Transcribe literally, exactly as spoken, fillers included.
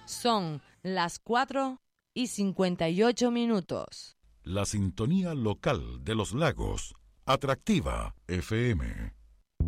Son las cuatro y cincuenta y ocho minutos. La sintonía local de los lagos, Atractiva F M.